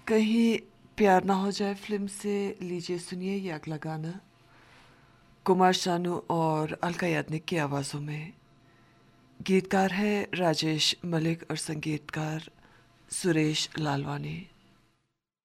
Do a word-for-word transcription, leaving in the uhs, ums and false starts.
कहीं प्यार ना हो जाए फिल्म से लीजिए सुनिए ये अगला गाना। कुमार शानू और अलका याग्निक की आवाज़ों में। गीतकार है राजेश मलिक और संगीतकार सुरेश लालवानी।